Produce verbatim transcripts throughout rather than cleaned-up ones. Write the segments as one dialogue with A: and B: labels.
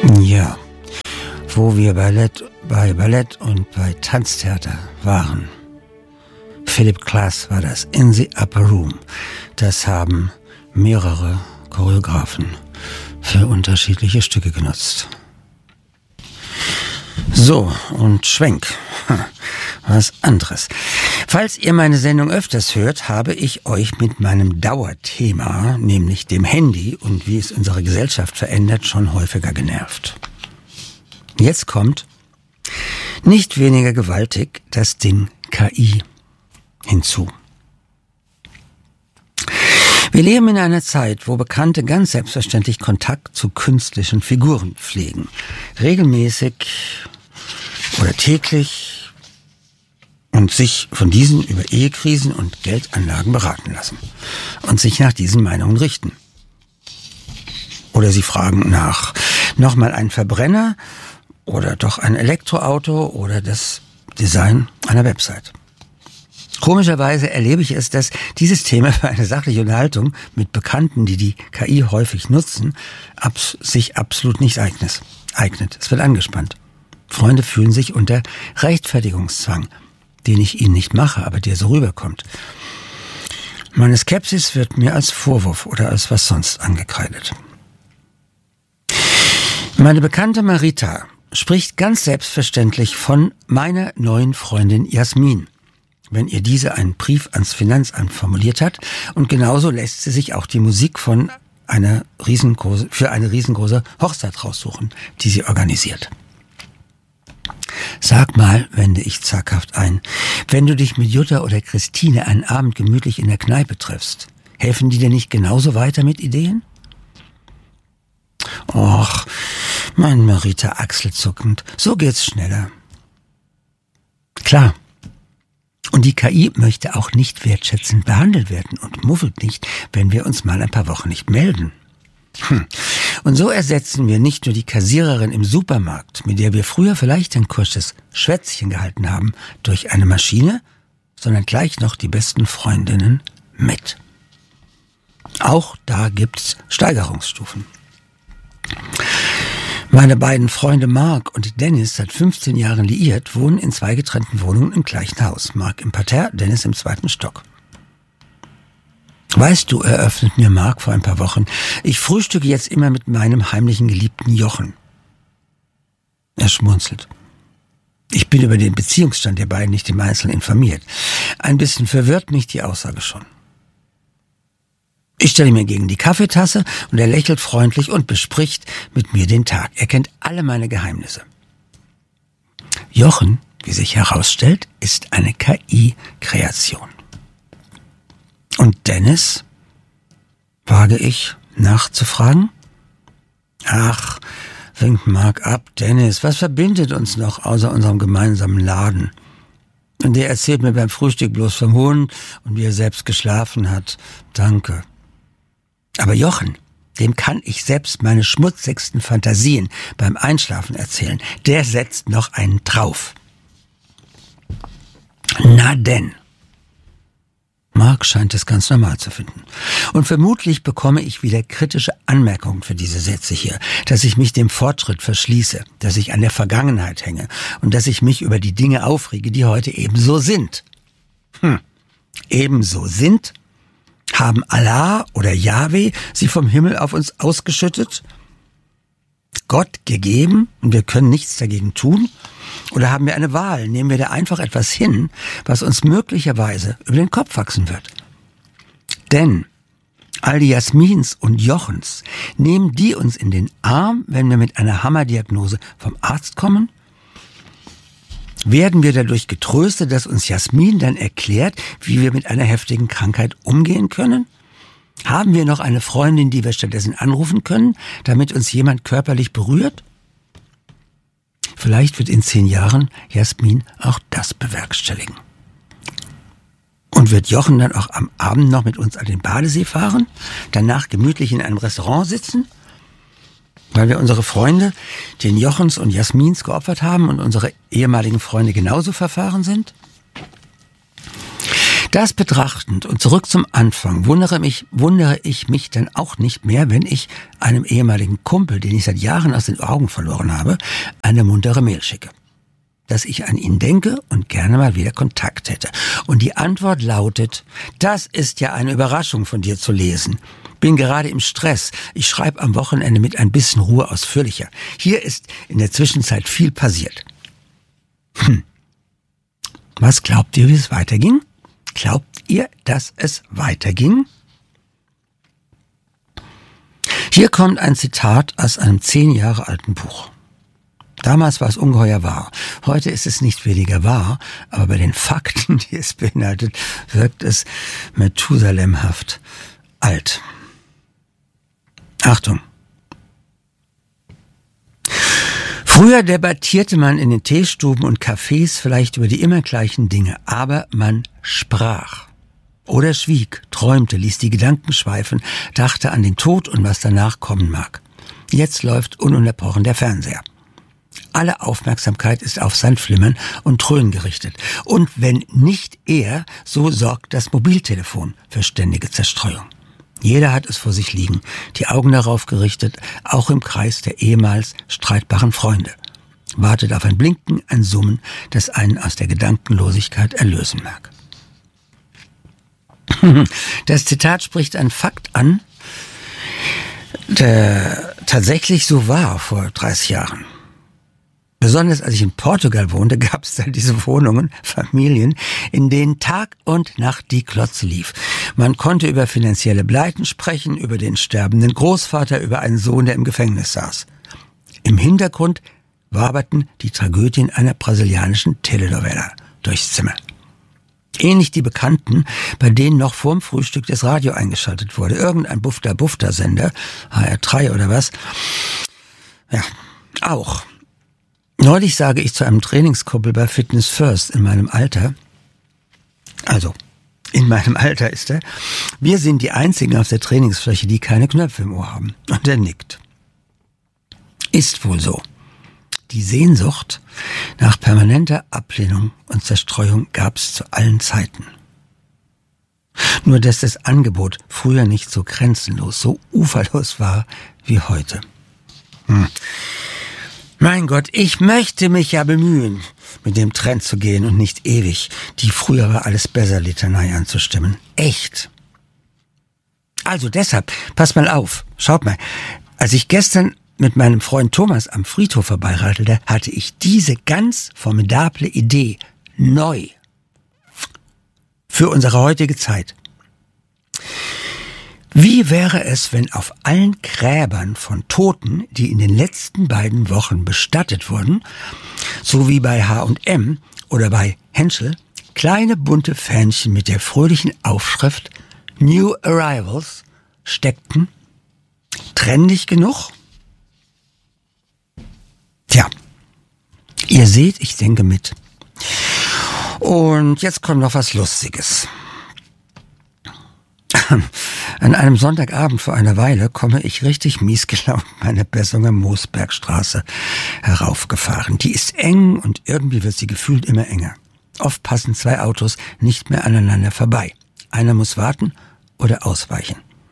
A: Ja, wo wir Ballett, bei Ballett und bei Tanztheater waren. Philip Glass war das, In the Upper Room. Das haben mehrere Choreografen für unterschiedliche Stücke genutzt. So, und Schwenk. Was anderes. Falls ihr meine Sendung öfters hört, habe ich euch mit meinem Dauerthema, nämlich dem Handy und wie es unsere Gesellschaft verändert, schon häufiger genervt. Jetzt kommt, nicht weniger gewaltig, das Ding K I hinzu. Wir leben in einer Zeit, wo Bekannte ganz selbstverständlich Kontakt zu künstlichen Figuren pflegen. Regelmäßig oder täglich und sich von diesen über Ehekrisen und Geldanlagen beraten lassen und sich nach diesen Meinungen richten. Oder sie fragen nach nochmal ein Verbrenner oder doch ein Elektroauto oder das Design einer Website. Komischerweise erlebe ich es, dass dieses Thema für eine sachliche Unterhaltung mit Bekannten, die die K I häufig nutzen, abs- sich absolut nicht eignet. eignet. Es wird angespannt. Freunde fühlen sich unter Rechtfertigungszwang, den ich ihnen nicht mache, aber der so rüberkommt. Meine Skepsis wird mir als Vorwurf oder als was sonst angekreidet. Meine Bekannte Marita spricht ganz selbstverständlich von meiner neuen Freundin Jasmin, wenn ihr diese einen Brief ans Finanzamt formuliert hat, und genauso lässt sie sich auch die Musik von einer riesengroße, für eine riesengroße Hochzeit raussuchen, die sie organisiert. Sag mal, wende ich zaghaft ein, wenn du dich mit Jutta oder Christine einen Abend gemütlich in der Kneipe triffst, helfen die dir nicht genauso weiter mit Ideen? Och, mein Marita achselzuckend, so geht's schneller. Klar. Und die K I möchte auch nicht wertschätzend behandelt werden und muffelt nicht, wenn wir uns mal ein paar Wochen nicht melden. Hm. Und so ersetzen wir nicht nur die Kassiererin im Supermarkt, mit der wir früher vielleicht ein kurzes Schwätzchen gehalten haben, durch eine Maschine, sondern gleich noch die besten Freundinnen mit. Auch da gibt's Steigerungsstufen. Meine beiden Freunde Mark und Dennis, seit fünfzehn Jahren liiert, wohnen in zwei getrennten Wohnungen im gleichen Haus. Mark im Parterre, Dennis im zweiten Stock. Weißt du, eröffnet mir Mark vor ein paar Wochen, ich frühstücke jetzt immer mit meinem heimlichen Geliebten Jochen. Er schmunzelt. Ich bin über den Beziehungsstand der beiden nicht im Einzelnen informiert. Ein bisschen verwirrt mich die Aussage schon. Ich stelle mir gegen die Kaffeetasse und er lächelt freundlich und bespricht mit mir den Tag. Er kennt alle meine Geheimnisse. Jochen, wie sich herausstellt, ist eine K I-Kreation. Und Dennis? Wage ich nachzufragen? Ach, winkt Mark ab. Dennis, was verbindet uns noch außer unserem gemeinsamen Laden? Und der erzählt mir beim Frühstück bloß vom Hund und wie er selbst geschlafen hat. Danke. Aber Jochen, dem kann ich selbst meine schmutzigsten Fantasien beim Einschlafen erzählen. Der setzt noch einen drauf. Na denn. Mark scheint es ganz normal zu finden. Und vermutlich bekomme ich wieder kritische Anmerkungen für diese Sätze hier, dass ich mich dem Fortschritt verschließe, dass ich an der Vergangenheit hänge und dass ich mich über die Dinge aufrege, die heute ebenso sind. Hm, ebenso sind? Haben Allah oder Jahwe sie vom Himmel auf uns ausgeschüttet? Gott gegeben und wir können nichts dagegen tun? Oder haben wir eine Wahl? Nehmen wir da einfach etwas hin, was uns möglicherweise über den Kopf wachsen wird? Denn all die Jasmins und Jochens, nehmen die uns in den Arm, wenn wir mit einer Hammerdiagnose vom Arzt kommen? Werden wir dadurch getröstet, dass uns Jasmin dann erklärt, wie wir mit einer heftigen Krankheit umgehen können? Haben wir noch eine Freundin, die wir stattdessen anrufen können, damit uns jemand körperlich berührt? Vielleicht wird in zehn Jahren Jasmin auch das bewerkstelligen. Und wird Jochen dann auch am Abend noch mit uns an den Badesee fahren? Danach gemütlich in einem Restaurant sitzen? Weil wir unsere Freunde, den Jochens und Jasmins, geopfert haben und unsere ehemaligen Freunde genauso verfahren sind? Das betrachtend und zurück zum Anfang wundere mich, wundere ich mich dann auch nicht mehr, wenn ich einem ehemaligen Kumpel, den ich seit Jahren aus den Augen verloren habe, eine muntere Mail schicke. Dass ich an ihn denke und gerne mal wieder Kontakt hätte. Und die Antwort lautet: Das ist ja eine Überraschung von dir zu lesen. Bin gerade im Stress. Ich schreibe am Wochenende mit ein bisschen Ruhe ausführlicher. Hier ist in der Zwischenzeit viel passiert. Hm. Was glaubt ihr, wie es weiterging? Glaubt ihr, dass es weiterging? Hier kommt ein Zitat aus einem zehn Jahre alten Buch. Damals war es ungeheuer wahr. Heute ist es nicht weniger wahr, aber bei den Fakten, die es beinhaltet, wirkt es methusalemhaft alt. Achtung! Früher debattierte man in den Teestuben und Cafés vielleicht über die immer gleichen Dinge, aber man sprach. Oder schwieg, träumte, ließ die Gedanken schweifen, dachte an den Tod und was danach kommen mag. Jetzt läuft ununterbrochen der Fernseher. Alle Aufmerksamkeit ist auf sein Flimmern und Dröhnen gerichtet. Und wenn nicht er, so sorgt das Mobiltelefon für ständige Zerstreuung. Jeder hat es vor sich liegen, die Augen darauf gerichtet, auch im Kreis der ehemals streitbaren Freunde. Wartet auf ein Blinken, ein Summen, das einen aus der Gedankenlosigkeit erlösen mag. Das Zitat spricht einen Fakt an, der tatsächlich so war vor dreißig Jahren. Besonders als ich in Portugal wohnte, gab es dann diese Wohnungen, Familien, in denen Tag und Nacht die Klotze lief. Man konnte über finanzielle Pleiten sprechen, über den sterbenden Großvater, über einen Sohn, der im Gefängnis saß. Im Hintergrund waberten die Tragödien einer brasilianischen Telenovela durchs Zimmer. Ähnlich die Bekannten, bei denen noch vorm Frühstück das Radio eingeschaltet wurde. Irgendein Bufter-Bufter-Sender, H R drei oder was. Ja, auch. Neulich sage ich zu einem Trainingskumpel bei Fitness First in meinem Alter, also in meinem Alter ist er, wir sind die Einzigen auf der Trainingsfläche, die keine Knöpfe im Ohr haben. Und er nickt. Ist wohl so. Die Sehnsucht nach permanenter Ablehnung und Zerstreuung gab's zu allen Zeiten. Nur dass das Angebot früher nicht so grenzenlos, so uferlos war wie heute. Hm. Mein Gott, ich möchte mich ja bemühen, mit dem Trend zu gehen und nicht ewig die früher war alles besser Litanei anzustimmen. Echt. Also deshalb, passt mal auf, schaut mal, als ich gestern mit meinem Freund Thomas am Friedhof vorbeiradelte, hatte ich diese ganz formidable Idee neu für unsere heutige Zeit. Wie wäre es, wenn auf allen Gräbern von Toten, die in den letzten beiden Wochen bestattet wurden, so wie bei H und M oder bei Henschel, kleine bunte Fähnchen mit der fröhlichen Aufschrift New Arrivals steckten? Trendig genug? Tja, ihr seht, ich denke mit. Und jetzt kommt noch was Lustiges. An einem Sonntagabend vor einer Weile komme ich richtig mies gelaunt meine Bessunger Moosbergstraße heraufgefahren. Die ist eng und irgendwie wird sie gefühlt immer enger. Oft passen zwei Autos nicht mehr aneinander vorbei. Einer muss warten oder ausweichen.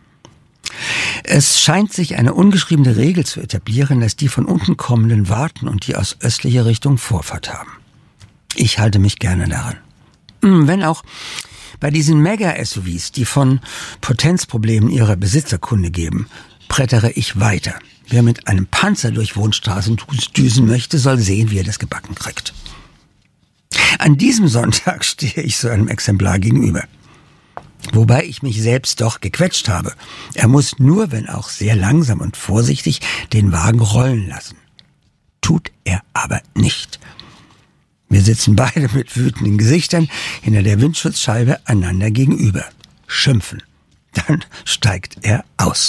A: Es scheint sich eine ungeschriebene Regel zu etablieren, dass die von unten kommenden warten und die aus östlicher Richtung Vorfahrt haben. Ich halte mich gerne daran. Wenn auch bei diesen Mega-S U Vs, die von Potenzproblemen ihrer Besitzer Kunde geben, brettere ich weiter. Wer mit einem Panzer durch Wohnstraßen düsen möchte, soll sehen, wie er das gebacken kriegt. An diesem Sonntag stehe ich so einem Exemplar gegenüber. Wobei ich mich selbst doch gequetscht habe. Er muss nur, wenn auch sehr langsam und vorsichtig, den Wagen rollen lassen. Tut er aber nicht. Wir sitzen beide mit wütenden Gesichtern hinter der Windschutzscheibe einander gegenüber. Schimpfen. Dann steigt er aus.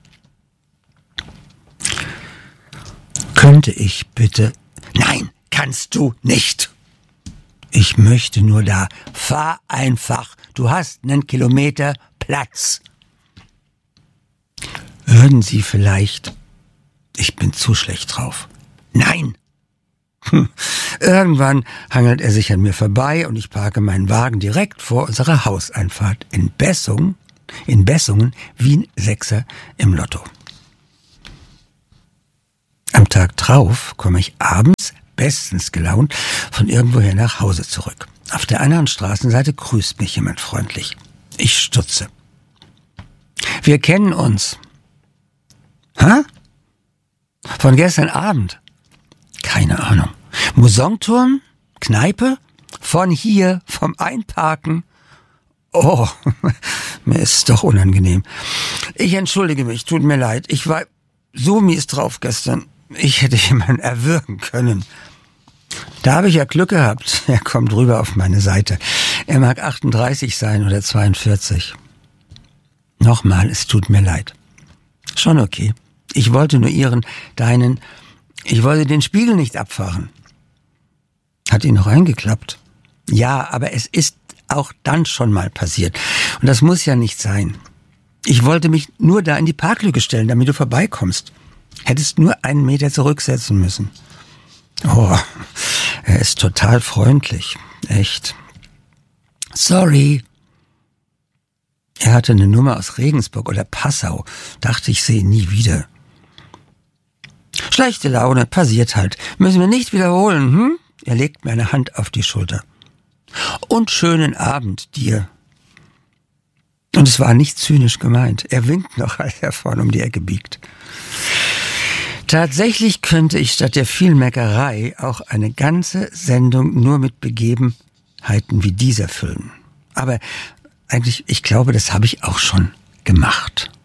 A: Könnte ich bitte... Nein, kannst du nicht. Ich möchte nur da. Fahr einfach. Du hast einen Kilometer Platz. Würden Sie vielleicht... Ich bin zu schlecht drauf. Nein. Irgendwann hangelt er sich an mir vorbei und ich parke meinen Wagen direkt vor unserer Hauseinfahrt in Bessungen, in Bessungen wie ein Sechser im Lotto. Am Tag drauf komme ich abends bestens gelaunt von irgendwoher nach Hause zurück. Auf der anderen Straßenseite grüßt mich jemand freundlich. Ich stutze. Wir kennen uns. Hä? Von gestern Abend? Keine Ahnung. Musongturm? Kneipe? Von hier, vom Einparken? Oh, mir ist doch unangenehm. Ich entschuldige mich, tut mir leid. Ich war so mies drauf gestern. Ich hätte jemanden erwürgen können. Da habe ich ja Glück gehabt. Er kommt rüber auf meine Seite. Er mag achtunddreißig sein oder zweiundvierzig. Nochmal, es tut mir leid. Schon okay. Ich wollte nur Ihren, deinen, ich wollte den Spiegel nicht abfahren. Hat ihn noch eingeklappt? Ja, aber es ist auch dann schon mal passiert. Und das muss ja nicht sein. Ich wollte mich nur da in die Parklücke stellen, damit du vorbeikommst. Hättest nur einen Meter zurücksetzen müssen. Oh, er ist total freundlich. Echt. Sorry. Er hatte eine Nummer aus Regensburg oder Passau. Dachte, ich sehe ihn nie wieder. Schlechte Laune, passiert halt. Müssen wir nicht wiederholen, hm? Er legt mir eine Hand auf die Schulter. Und schönen Abend dir. Und es war nicht zynisch gemeint. Er winkt noch, als er vorne um die Ecke biegt. Tatsächlich könnte ich statt der vielen Meckerei auch eine ganze Sendung nur mit Begebenheiten wie dieser füllen. Aber eigentlich, ich glaube, das habe ich auch schon gemacht.